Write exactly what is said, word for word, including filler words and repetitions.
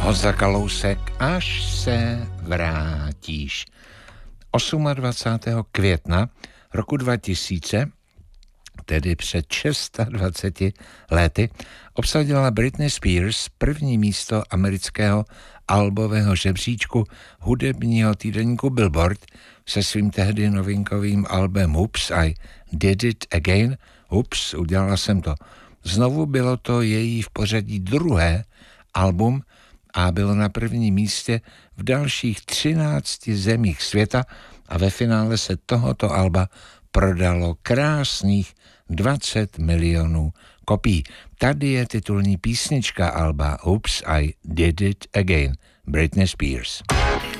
Honza Kalousek, až se vrátíš. dvacátého osmého května roku dva tisíce, tedy před dvaceti šesti lety, obsadila Britney Spears první místo amerického albového žebříčku hudebního týdeníku Billboard se svým tehdy novinkovým albem Oops, I Did It Again. Oops, udělala jsem to. Znovu bylo to její v pořadí druhé album a bylo na prvním místě v dalších třinácti zemích světa a ve finále se tohoto alba prodalo krásných dvacet milionů kopií. Tady je titulní písnička alba Oops, I Did It Again, Britney Spears.